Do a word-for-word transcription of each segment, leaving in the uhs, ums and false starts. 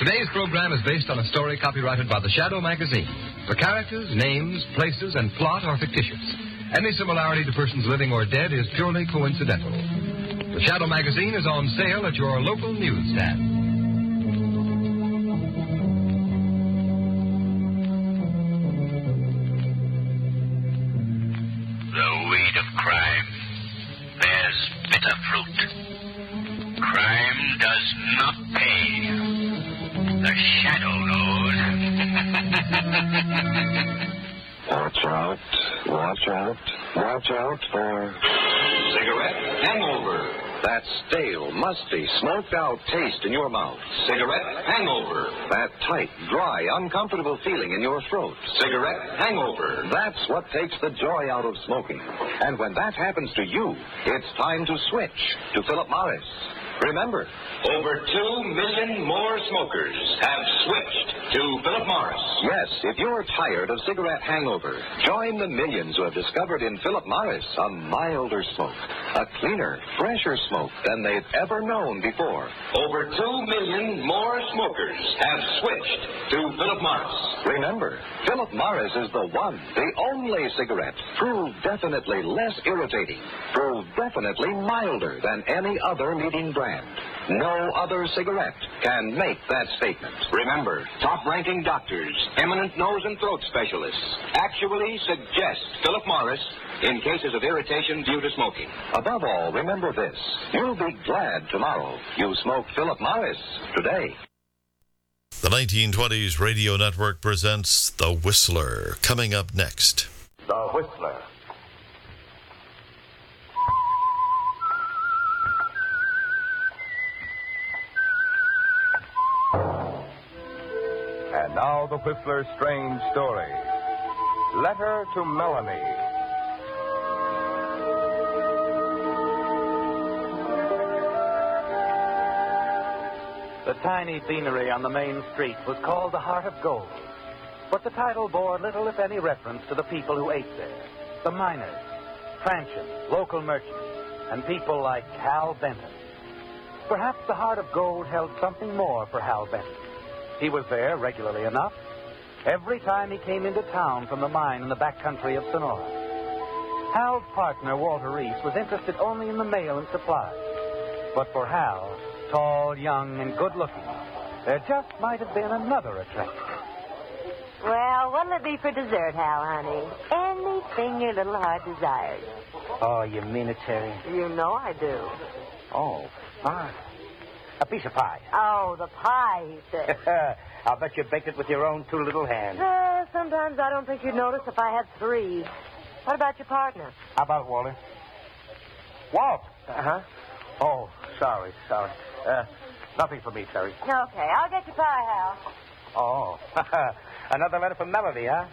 Today's program is based on a story copyrighted by the Shadow magazine. The characters, names, places, and plot are fictitious. Any similarity to persons living or dead is purely coincidental. The Shadow magazine is on sale at your local newsstand. The weed of crime bears bitter fruit. Crime does not pay. The Shadow knows. Watch out, watch out, watch out for cigarette hangover. That stale, musty, smoked-out taste in your mouth. Cigarette hangover. That tight, dry, uncomfortable feeling in your throat. Cigarette hangover. That's what takes the joy out of smoking. And when that happens to you, it's time to switch to Philip Morris. Remember, over two million more smokers have switched to Philip Morris. Yes, if you're tired of cigarette hangover, join the millions who have discovered in Philip Morris a milder smoke, a cleaner, fresher smoke than they've ever known before. Over two million more smokers have switched to Philip Morris. Remember, Philip Morris is the one, the only cigarette proved definitely less irritating, proved definitely milder than any other leading brand. No other cigarette can make that statement. Remember, top-ranking doctors, eminent nose and throat specialists actually suggest Philip Morris in cases of irritation due to smoking. Above all, remember this. You'll be glad tomorrow you smoked Philip Morris today. The nineteen twenties Radio Network presents The Whistler. Coming up next. The Whistler. And now the Whistler's strange story. Letter to Melanie. The tiny beanery on the main street was called the Heart of Gold, but the title bore little, if any, reference to the people who ate there. The miners, transients, local merchants, and people like Hal Benton. Perhaps the Heart of Gold held something more for Hal Benton. He was there regularly enough, every time he came into town from the mine in the back country of Sonora. Hal's partner, Walter Reese, was interested only in the mail and supplies. But for Hal, tall, young, and good-looking, there just might have been another attraction. Well, what'll it be for dessert, Hal, honey? Anything your little heart desires. Oh, you mean it, Terry? You know I do. Oh, fine. A piece of pie. Oh, the pie, he said. I'll bet you baked it with your own two little hands. Uh, sometimes I don't think you'd notice if I had three. What about your partner? How about Walter? Walt! Uh-huh. Oh, sorry, sorry. Uh, nothing for me, Terry. Okay, I'll get your pie, Hal. Oh, another letter from Melody, huh?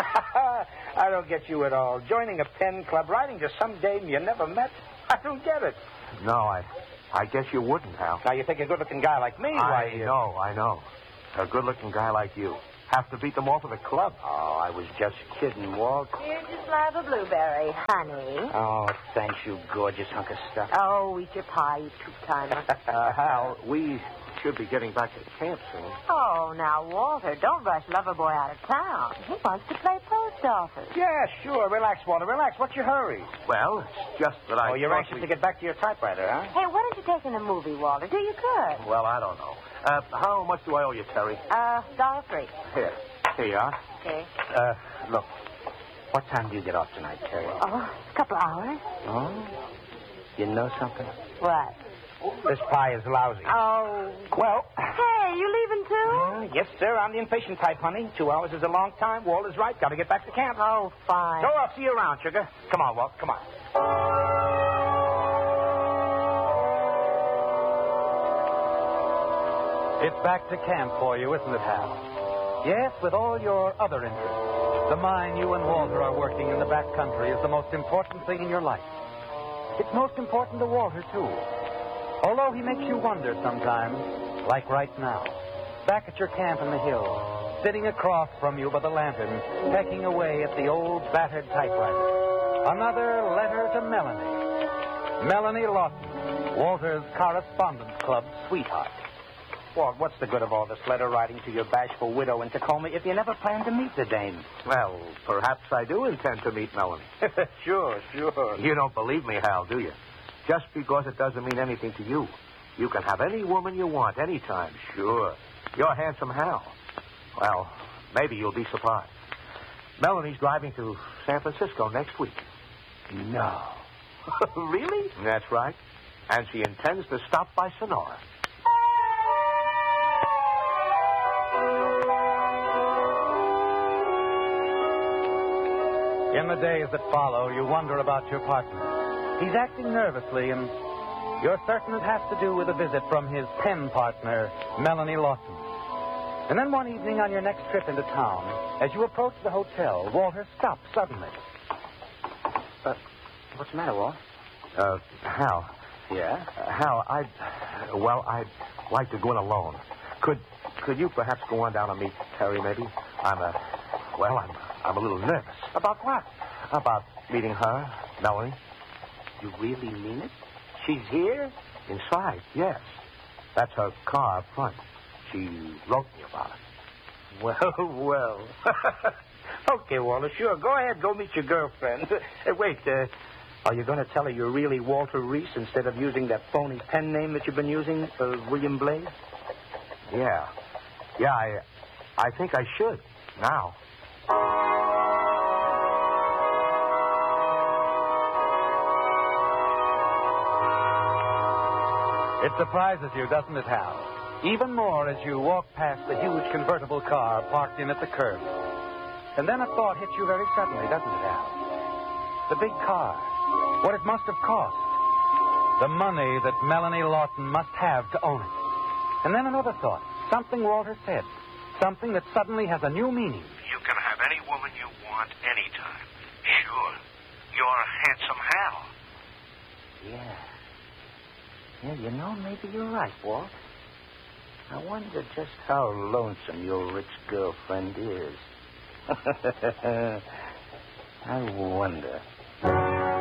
I don't get you at all. Joining a pen club, writing to some dame you never met. I don't get it. No, I I guess you wouldn't, Hal. Now, you think a good-looking guy like me, I why... know, I know. A good-looking guy like you. Have to beat them off at the club. Oh, I was just kidding, Walt. Here's your slab of blueberry, honey. Oh, thanks, you gorgeous hunk of stuff. Oh, eat your pie, you two-timer. Uh, Hal, we should be getting back to camp soon. Oh, now, Walter, don't rush Loverboy out of town. He wants to play post office. Yeah, sure. Relax, Walter, relax. What's your hurry? Well, it's just that I... Oh, you're thought anxious we- to get back to your typewriter, huh? Hey, why don't you take in a movie, Walter? Do you good? Well, I don't know. Uh, how much do I owe you, Terry? Uh, dollar three. Here. Here you are. Okay. Uh, look. What time do you get off tonight, Terry? Oh, a couple hours. Oh? You know something? What? This pie is lousy. Oh. Well... Hey, you leaving too? Uh, yes, sir. I'm the impatient type, honey. Two hours is a long time. Walt is right. Got to get back to camp. Oh, fine. So I'll see you around, sugar. Come on, Walt. Come on. It's back to camp for you, isn't it, Hal? Yes, with all your other interests. The mine you and Walter are working in the back country is the most important thing in your life. It's most important to Walter, too. Although he makes you wonder sometimes, like right now, back at your camp in the hills, sitting across from you by the lantern, pecking away at the old battered typewriter. Another letter to Melanie. Melanie Lawton, Walter's Correspondence Club sweetheart. Walt, what's the good of all this letter writing to your bashful widow in Tacoma if you never plan to meet the dame? Well, perhaps I do intend to meet Melanie. Sure, sure. You don't believe me, Hal, do you? Just because it doesn't mean anything to you. You can have any woman you want, anytime. Sure. You're handsome Hal. Well, maybe you'll be surprised. Melanie's driving to San Francisco next week. No. Really? That's right. And she intends to stop by Sonora. In the days that follow, you wonder about your partner. He's acting nervously, and you're certain it has to do with a visit from his pen partner, Melanie Lawson. And then one evening on your next trip into town, as you approach the hotel, Walter stops suddenly. Uh, what's the matter, Walt? Uh, Hal. Yeah? Uh, Hal, I'd... Well, I'd like to go in alone. Could could you perhaps go on down and meet Terry, maybe? I'm a... Well, I'm, I'm a little nervous. About what? About meeting her, Melanie. You really mean it? She's here? Inside, yes. That's her car up front. She wrote me about it. Well, well. Okay, Walter, sure. Go ahead, go meet your girlfriend. Uh, wait, uh, are you going to tell her you're really Walter Reese instead of using that phony pen name that you've been using, uh, William Blaze? Yeah. Yeah, I, I think I should, now. It surprises you, doesn't it, Hal? Even more as you walk past the huge convertible car parked in at the curb. And then a thought hits you very suddenly, doesn't it, Hal? The big car. What it must have cost. The money that Melanie Lawson must have to own it. And then another thought. Something Walter said. Something that suddenly has a new meaning. You can have any woman you want anytime. Sure. You're handsome Hal. Yeah. Yeah, you know, maybe you're right, Walt. I wonder just how lonesome your rich girlfriend is. I wonder.